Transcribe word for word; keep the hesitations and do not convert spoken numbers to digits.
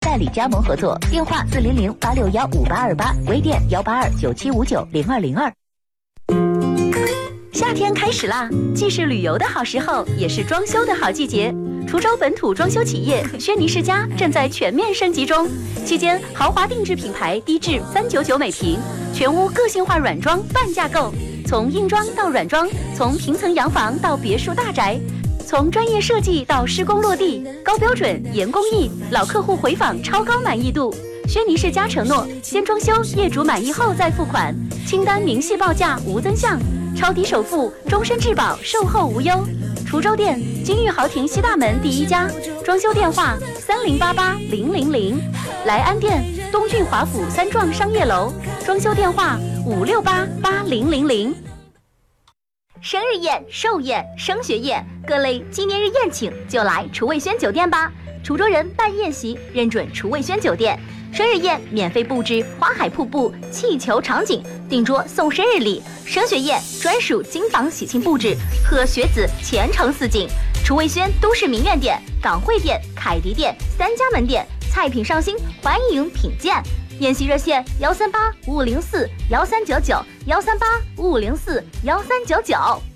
代理加盟合作，电话四零零八六幺五八二八，微店幺八二九七五九零二零二。夏天开始啦，既是旅游的好时候，也是装修的好季节。滁州本土装修企业轩尼诗家正在全面升级中，期间豪华定制品牌低至三九九每平，全屋个性化软装半价购，从硬装到软装，从平层洋房到别墅大宅，从专业设计到施工落地，高标准严工艺，老客户回访超高满意度。轩尼诗家承诺先装修，业主满意后再付款，清单明细报价无增项，超低首付，终身质保，售后无忧。滁州店金玉豪庭西大门第一家，装修电话三零八八零零零。莱安店东郡华府三幢商业楼，装修电话五六八八零零零。 生日宴、寿宴、升学宴，各类纪念日宴请就来厨卫轩酒店吧。滁州人办宴席认准厨卫轩酒店，生日宴免费布置花海瀑布、气球场景，订桌送生日礼；升学宴专属金房喜庆布置，贺学子前程似锦。厨卫轩都市名苑店、港汇店、凯迪店三家门店，菜品上新，欢迎品鉴。宴席热线幺三八五五零四幺三九九幺三八五五零四幺三九九。